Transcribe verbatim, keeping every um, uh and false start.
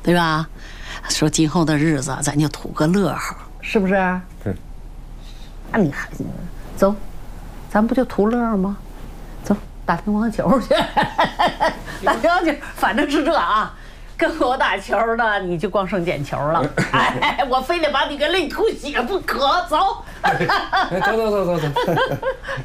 对吧？说今后的日子咱就图个乐呵，是不是？ 对。 那你还走，咱不就图乐吗？走，打乒乓球去。打乒乓球，反正是这啊。跟我打球呢，你就光剩捡球了。哎，我非得把你给累吐血不可。走。 走走走走走。